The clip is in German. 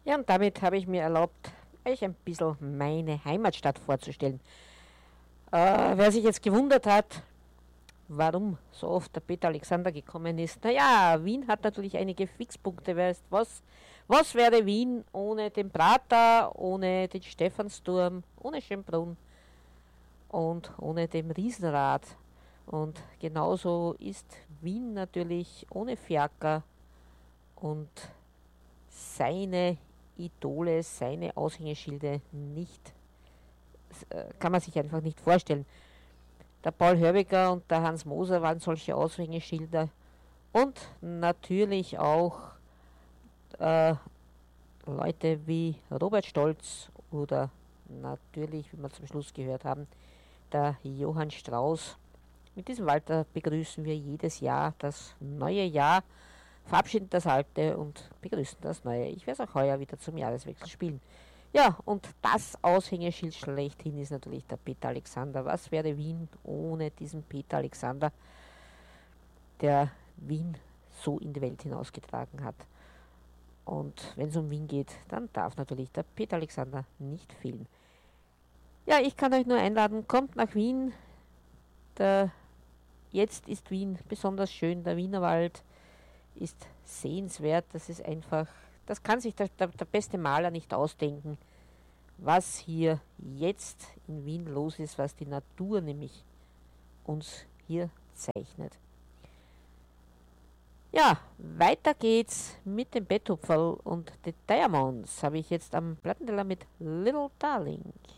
Ja, und damit habe ich mir erlaubt, euch ein bisschen meine Heimatstadt vorzustellen. Wer sich jetzt gewundert hat, warum so oft der Peter Alexander gekommen ist, naja, Wien hat natürlich einige Fixpunkte. Weißt was wäre Wien ohne den Prater, ohne den Stephansdom, ohne Schönbrunn und ohne dem Riesenrad? Und genauso ist Wien natürlich ohne Fiaker und seine Idole, seine Aushängeschilde nicht, kann man sich einfach nicht vorstellen. Der Paul Hörbiger und der Hans Moser waren solche Aushängeschilder und natürlich auch äh, Leute wie Robert Stolz oder natürlich, wie wir zum Schluss gehört haben, der Johann Strauß. Mit diesem Walter begrüßen wir jedes Jahr das neue Jahr, verabschieden das alte und begrüßen das neue. Ich werde es auch heuer wieder zum Jahreswechsel spielen. Ja, und das Aushängeschild schlechthin ist natürlich der Peter Alexander. Was wäre Wien ohne diesen Peter Alexander, der Wien so in die Welt hinausgetragen hat? Und wenn es um Wien geht, dann darf natürlich der Peter Alexander nicht fehlen. Ja, ich kann euch nur einladen, kommt nach Wien. Jetzt ist Wien besonders schön, der Wienerwald ist sehenswert, das ist einfach, das kann sich der beste Maler nicht ausdenken, was hier jetzt in Wien los ist, was die Natur nämlich uns hier zeichnet. Ja, weiter geht's mit dem Betthupferl und den Diamonds habe ich jetzt am Plattenteller mit Little Darling.